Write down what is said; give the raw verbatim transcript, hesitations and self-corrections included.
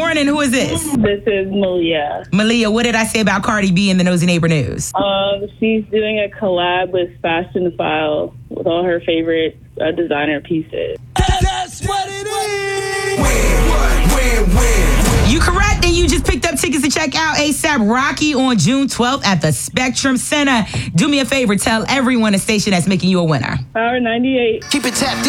morning. Who is this? This is Malia. Malia, what did I say about Cardi B in the Nosy Neighbor News? Um, she's doing a collab with Fashion File with all her favorite uh, designer pieces. That's what it is. Win, win, win. You correct, and you just picked up tickets to check out ASAP Rocky on June twelfth at the Spectrum Center. Do me a favor, tell everyone the station that's making you a winner. Power ninety-eight. Keep it tapped in.